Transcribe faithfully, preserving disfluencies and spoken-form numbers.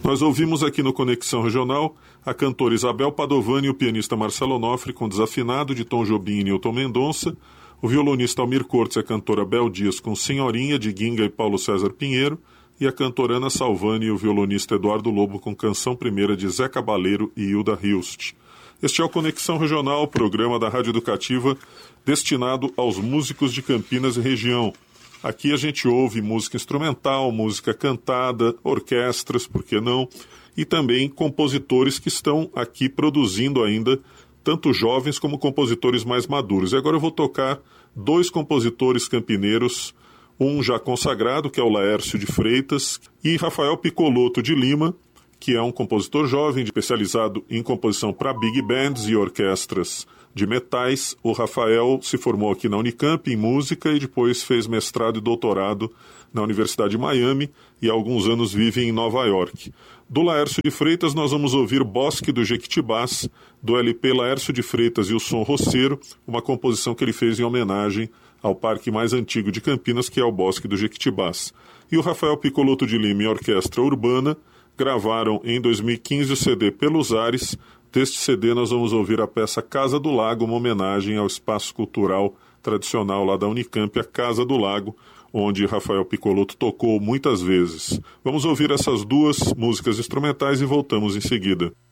Nós ouvimos aqui no Conexão Regional a cantora Isabel Padovani e o pianista Marcelo Onofre com Desafinado, de Tom Jobim e Newton Mendonça, o violonista Almir Cortes e a cantora Bel Dias com Senhorinha, de Ginga e Paulo César Pinheiro, e a cantora Ana Salvani e o violonista Eduardo Lobo com Canção Primeira de Zé Cabaleiro e Hilda Hilst. Este é o Conexão Regional, programa da Rádio Educativa destinado aos músicos de Campinas e região. Aqui a gente ouve música instrumental, música cantada, orquestras, por que não? E também compositores que estão aqui produzindo ainda, tanto jovens como compositores mais maduros. E agora eu vou tocar dois compositores campineiros, um já consagrado, que é o Laércio de Freitas, e Rafael Piccolotto de Lima, que é um compositor jovem especializado em composição para big bands e orquestras de metais. O Rafael se formou aqui na Unicamp em música e depois fez mestrado e doutorado na Universidade de Miami e há alguns anos vive em Nova York. Do Laércio de Freitas nós vamos ouvir Bosque do Jequitibás, do L P Laércio de Freitas e o Som Roceiro, uma composição que ele fez em homenagem ao parque mais antigo de Campinas, que é o Bosque do Jequitibás. E o Rafael Piccolotto de Lima e a Orquestra Urbana gravaram em dois mil e quinze o C D Pelos Ares. Deste C D nós vamos ouvir a peça Casa do Lago, uma homenagem ao espaço cultural tradicional lá da Unicamp, a Casa do Lago, onde Rafael Piccolotto tocou muitas vezes. Vamos ouvir essas duas músicas instrumentais e voltamos em seguida.